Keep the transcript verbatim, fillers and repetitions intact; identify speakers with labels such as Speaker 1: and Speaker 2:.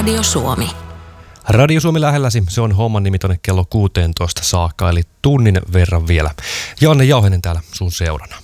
Speaker 1: Radio Suomi.
Speaker 2: Radio Suomi lähelläsi, se on homman nimi tonne kello kuusitoista saakka, eli tunnin verran vielä. Janne Jauhinen täällä sun seurana.